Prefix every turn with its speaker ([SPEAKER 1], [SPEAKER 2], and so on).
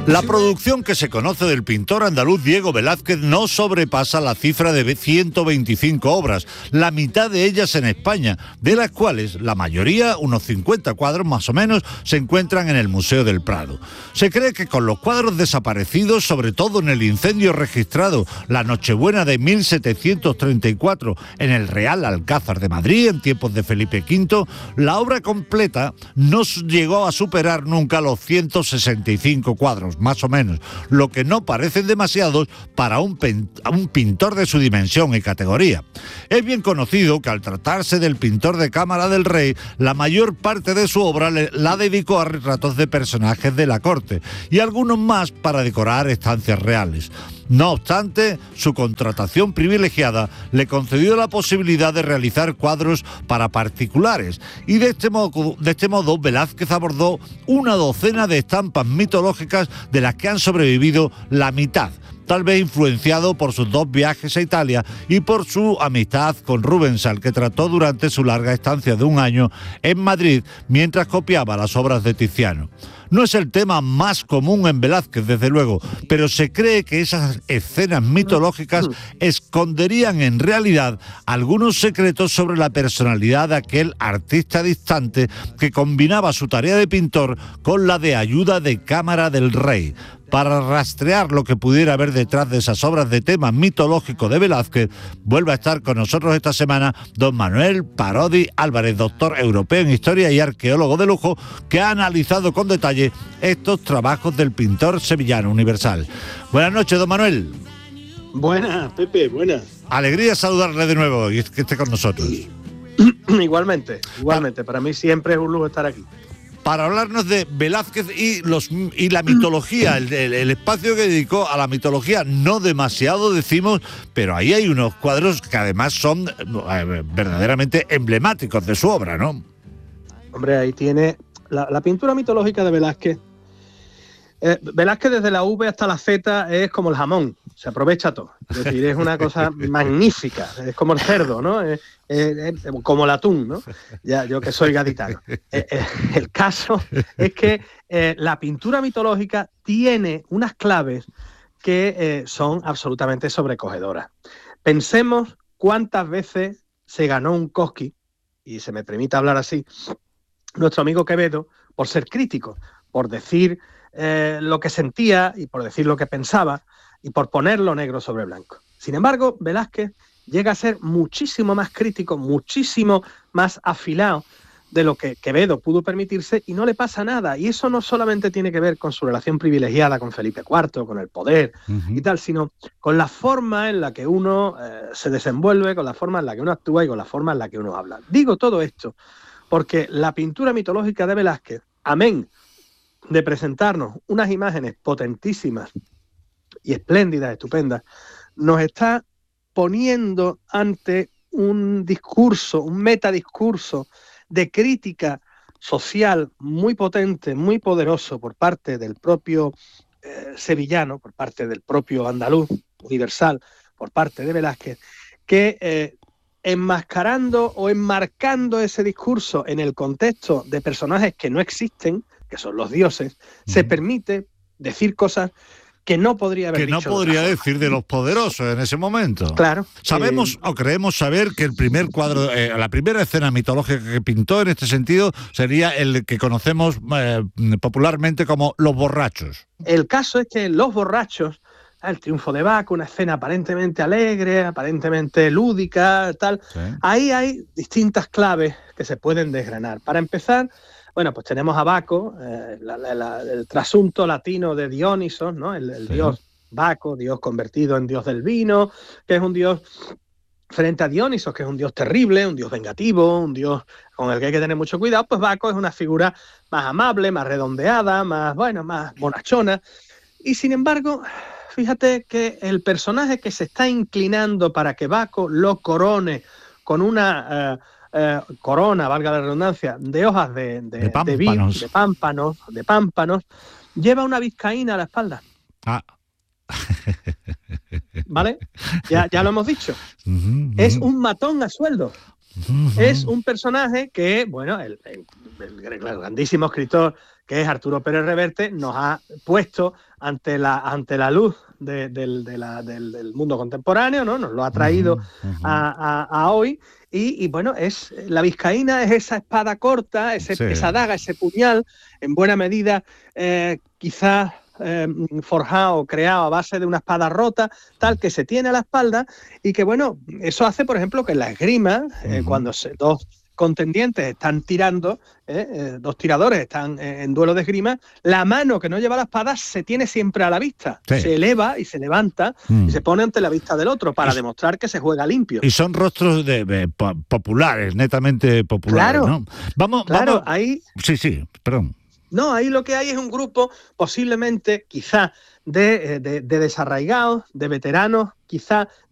[SPEAKER 1] La producción que se conoce del pintor andaluz Diego Velázquez no sobrepasa la cifra de 125 obras, la mitad de ellas en España, de las cuales la mayoría, unos 50 cuadros más o menos, se encuentran en el Museo del Prado. Se cree que con los cuadros desaparecidos, sobre todo en el incendio registrado la Nochebuena de 1734 en el Real Alcázar de Madrid, en tiempos de Felipe V, la obra completa no llegó a superar nunca los 165 cuadros, más o menos, lo que no parecen demasiados para un pintor de su dimensión y categoría. Es bien conocido que al tratarse del pintor de cámara del rey, la mayor parte de su obra la dedicó a retratos de personajes de la corte y algunos más para decorar estancias reales. No obstante, su contratación privilegiada le concedió la posibilidad de realizar cuadros para particulares y de este modo Velázquez abordó una docena de estampas mitológicas de las que han sobrevivido la mitad, tal vez influenciado por sus 2 viajes a Italia y por su amistad con Rubens, al que trató durante su larga estancia de 1 año en Madrid mientras copiaba las obras de Tiziano. No es el tema más común en Velázquez, desde luego, pero se cree que esas escenas mitológicas esconderían en realidad algunos secretos sobre la personalidad de aquel artista distante que combinaba su tarea de pintor con la de ayuda de cámara del rey. Para rastrear lo que pudiera haber detrás de esas obras de tema mitológico de Velázquez, vuelve a estar con nosotros esta semana don Manuel Parodi Álvarez, doctor europeo en historia y arqueólogo de lujo, que ha analizado con detalle estos trabajos del pintor sevillano universal. Buenas noches, don Manuel.
[SPEAKER 2] Buenas, Pepe, buenas.
[SPEAKER 1] Alegría saludarle de nuevo y que esté con nosotros.
[SPEAKER 2] Igualmente, para mí siempre es un lujo estar aquí.
[SPEAKER 1] Para hablarnos de Velázquez y la mitología, el espacio que dedicó a la mitología, no demasiado decimos, pero ahí hay unos cuadros que además son verdaderamente emblemáticos de su obra, ¿no?
[SPEAKER 2] Hombre, ahí tiene la pintura mitológica de Velázquez. Velázquez desde la V hasta la Z es como el jamón, se aprovecha todo. Es decir, es una cosa magnífica, es como el cerdo, ¿no? Es como el atún, ¿no? Ya, yo que soy gaditano. El caso es que la pintura mitológica tiene unas claves que son absolutamente sobrecogedoras. Pensemos cuántas veces se ganó un Cosqui, y se me permite hablar así, nuestro amigo Quevedo, por ser crítico, por decir lo que sentía y por decir lo que pensaba y por ponerlo negro sobre blanco. Sin embargo, Velázquez llega a ser muchísimo más crítico, muchísimo más afilado de lo que Quevedo pudo permitirse y no le pasa nada. Y eso no solamente tiene que ver con su relación privilegiada con Felipe IV, con el poder y tal, sino con la forma en la que uno se desenvuelve, con la forma en la que uno actúa y con la forma en la que uno habla. Digo todo esto porque la pintura mitológica de Velázquez, amén de presentarnos unas imágenes potentísimas y espléndidas, estupendas, nos está poniendo ante un discurso, un metadiscurso de crítica social muy potente, muy poderoso por parte del propio sevillano, por parte del propio andaluz universal, por parte de Velázquez, que enmascarando o enmarcando ese discurso en el contexto de personajes que no existen, que son los dioses, se permite decir cosas que no podría haber dicho.
[SPEAKER 1] Que no podría decir de los poderosos en ese momento.
[SPEAKER 2] Claro.
[SPEAKER 1] Sabemos o creemos saber que el primer cuadro, la primera escena mitológica que pintó en este sentido sería el que conocemos popularmente como Los Borrachos.
[SPEAKER 2] El caso es que Los Borrachos, el triunfo de Baco, una escena aparentemente alegre, aparentemente lúdica, tal. Sí. Ahí hay distintas claves que se pueden desgranar. Para empezar, bueno, pues tenemos a Baco, el trasunto latino de Dionisos, ¿no? El sí. Dios Baco, dios convertido en dios del vino, que es un dios frente a Dionisos, que es un dios terrible, un dios vengativo, un dios con el que hay que tener mucho cuidado. Pues Baco es una figura más amable, más redondeada, más bonachona. Y sin embargo, fíjate que el personaje que se está inclinando para que Baco lo corone con una corona, valga la redundancia, de hojas de pámpanos, lleva una vizcaína a la espalda.
[SPEAKER 1] Ah.
[SPEAKER 2] ¿Vale? Ya lo hemos dicho. Es un matón a sueldo. Es un personaje que, bueno, el grandísimo escritor que es Arturo Pérez Reverte nos ha puesto ante la luz del mundo contemporáneo, ¿no? Nos lo ha traído a hoy. Y bueno, la vizcaína es esa espada corta, esa daga, ese puñal, en buena medida quizás forjado, creado a base de una espada rota, tal, que se tiene a la espalda, y que bueno, eso hace, por ejemplo, que en la esgrima, cuando dos contendientes están tirando, dos tiradores están en duelo de esgrima, la mano que no lleva la espada se tiene siempre a la vista, se eleva y se levanta y se pone ante la vista del otro para demostrar que se juega limpio.
[SPEAKER 1] Y son rostros populares, netamente populares,
[SPEAKER 2] claro,
[SPEAKER 1] ¿no? Vamos.
[SPEAKER 2] Ahí...
[SPEAKER 1] Sí, perdón.
[SPEAKER 2] No, ahí lo que hay es un grupo posiblemente, quizá, de desarraigados, de veteranos, quizá